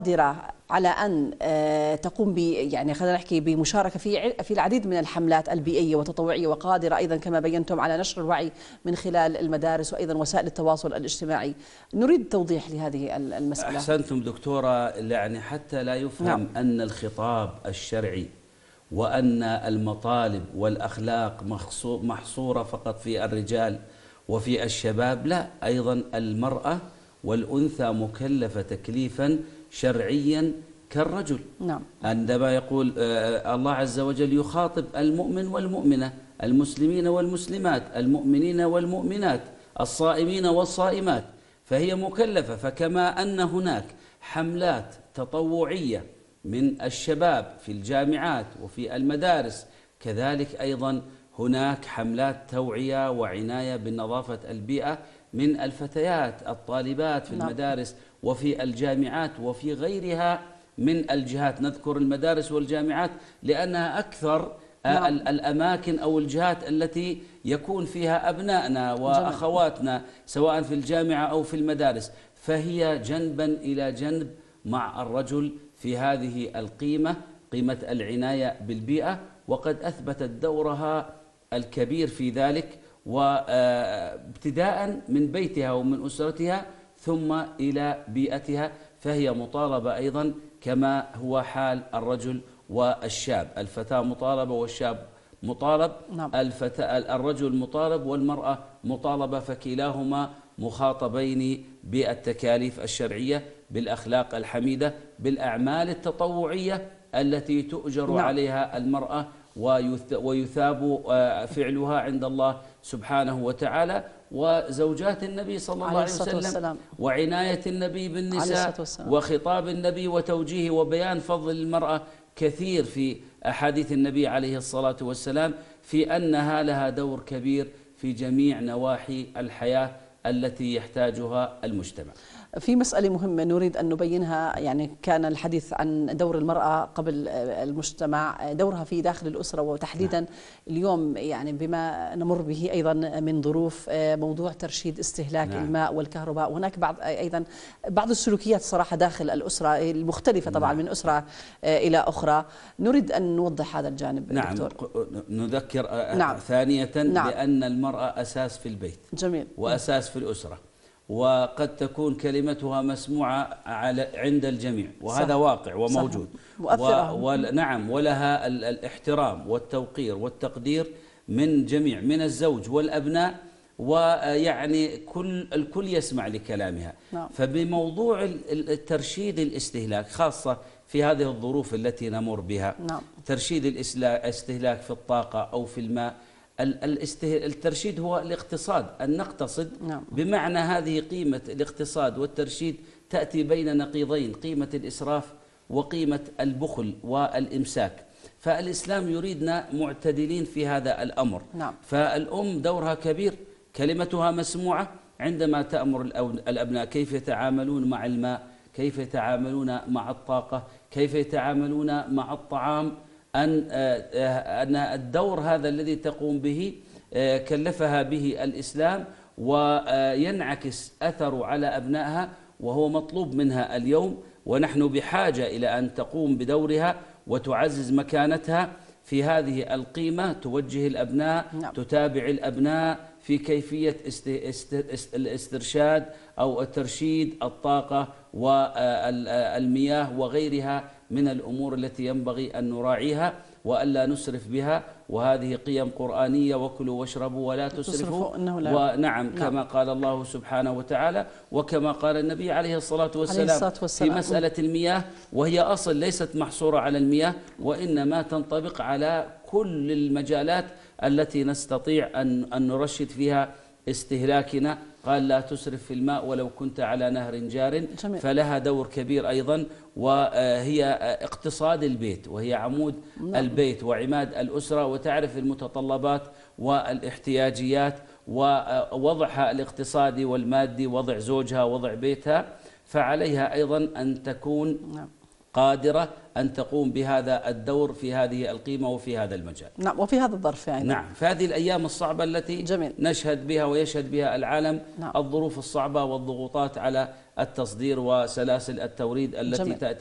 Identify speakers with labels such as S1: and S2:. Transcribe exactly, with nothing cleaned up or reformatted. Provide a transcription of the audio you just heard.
S1: قادرة على أن تقوم ب يعني خلينا نحكي بمشاركة في في العديد من الحملات البيئية والتطوعية، وقادرة أيضا كما بينتم على نشر الوعي من خلال المدارس وأيضا وسائل التواصل الاجتماعي. نريد توضيح لهذه المسألة.
S2: أحسنتم دكتورة، يعني حتى لا يفهم نعم. أن الخطاب الشرعي وأن المطالب والأخلاق محصورة فقط في الرجال وفي الشباب، لا، أيضا المرأة والأنثى مكلفة تكليفا شرعيا كالرجل.
S1: نعم.
S2: عندما يقول الله عز وجل يخاطب المؤمن والمؤمنة، المسلمين والمسلمات، المؤمنين والمؤمنات، الصائمين والصائمات، فهي مكلفة. فكما أن هناك حملات تطوعية من الشباب في الجامعات وفي المدارس، كذلك أيضا هناك حملات توعية وعناية بالنظافة البيئة من الفتيات الطالبات في المدارس وفي الجامعات وفي غيرها من الجهات. نذكر المدارس والجامعات لأنها أكثر نعم. الأماكن أو الجهات التي يكون فيها أبنائنا وأخواتنا سواء في الجامعة أو في المدارس، فهي جنبا إلى جنب مع الرجل في هذه القيمة، قيمة العناية بالبيئة، وقد أثبتت دورها الكبير في ذلك، وابتداء من بيتها ومن أسرتها ثم إلى بيئتها، فهي مطالبة أيضا كما هو حال الرجل والشاب. الفتاة مطالبة والشاب مطالب. نعم. الفتاة الرجل مطالب والمرأة مطالبة، فكلاهما مخاطبين بالتكاليف الشرعية، بالأخلاق الحميدة، بالأعمال التطوعية التي تؤجر نعم. عليها المرأة ويثاب فعلها عند الله سبحانه وتعالى. وزوجات النبي صلى الله عليه وسلم وعناية النبي بالنساء وخطاب النبي وتوجيه وبيان فضل المرأة كثير في أحاديث النبي عليه الصلاة والسلام، في أنها لها دور كبير في جميع نواحي الحياة التي يحتاجها المجتمع.
S1: في مسألة مهمة نريد أن نبينها، يعني كان الحديث عن دور المرأة قبل المجتمع، دورها في داخل الأسرة، وتحديدا نعم. اليوم يعني بما نمر به أيضا من ظروف، موضوع ترشيد استهلاك نعم. الماء والكهرباء، وهناك بعض أيضا بعض السلوكيات صراحة داخل الأسرة المختلفة طبعا نعم. من أسرة إلى أخرى. نريد أن نوضح هذا الجانب
S2: نعم.
S1: دكتور.
S2: نذكر نعم. ثانية نعم. بأن المرأة أساس في البيت
S1: جميل.
S2: وأساس في الأسرة، وقد تكون كلمتها مسموعة على عند الجميع، وهذا صح. واقع وموجود
S1: مؤثرة.
S2: و... نعم، ولها الاحترام والتوقير والتقدير من جميع، من الزوج والأبناء، ويعني كل الكل يسمع لكلامها نعم. فبموضوع الترشيد الاستهلاك خاصة في هذه الظروف التي نمر بها نعم. ترشيد الاستهلاك في الطاقة أو في الماء، الترشيد هو الاقتصاد، أن نقتصد نعم. بمعنى هذه قيمة الاقتصاد والترشيد تأتي بين نقيضين، قيمة الإسراف وقيمة البخل والإمساك، فالإسلام يريدنا معتدلين في هذا الأمر نعم. فالأم دورها كبير، كلمتها مسموعة عندما تأمر الأبناء كيف يتعاملون مع الماء، كيف يتعاملون مع الطاقة، كيف يتعاملون مع الطعام، أن أن الدور هذا الذي تقوم به كلفها به الإسلام، وينعكس أثره على أبنائها، وهو مطلوب منها اليوم، ونحن بحاجة إلى أن تقوم بدورها وتعزز مكانتها في هذه القيمة، توجه الأبناء نعم. تتابع الأبناء في كيفية الاسترشاد أو ترشيد الطاقة والمياه وغيرها من الأمور التي ينبغي أن نراعيها وألا نسرف بها، وهذه قيم قرآنية: وكلوا واشربوا ولا تسرفوا. ونعم كما نعم. قال الله سبحانه وتعالى، وكما قال النبي عليه الصلاة والسلام, عليه الصلاة والسلام في مسألة المياه، وهي أصل ليست محصورة على المياه، وإنما تنطبق على كل المجالات التي نستطيع أن, أن نرشد فيها استهلاكنا. قال: لا تسرف في الماء ولو كنت على نهر جار. جميل. فلها دور كبير أيضا، وهي اقتصاد البيت، وهي عمود نعم. البيت وعماد الأسرة، وتعرف المتطلبات والاحتياجيات ووضعها الاقتصادي والمادي، وضع زوجها، وضع بيتها، فعليها أيضا أن تكون نعم. قادرة أن تقوم بهذا الدور في هذه القيمة وفي هذا المجال.
S1: نعم، وفي هذا الظرف يعني.
S2: نعم، في هذه الأيام الصعبة التي جميل. نشهد بها ويشهد بها العالم. نعم. الظروف الصعبة والضغوطات على التصدير وسلاسل التوريد التي جميل. تأتي